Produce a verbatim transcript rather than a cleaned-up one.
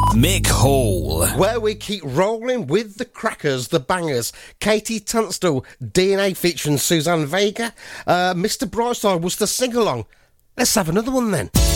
Mick Hall. Where we keep rolling with the crackers, the bangers. Katie Tunstall, D N A featuring Suzanne Vega. Uh, Mister Brightside was the sing-along. Let's have another one then.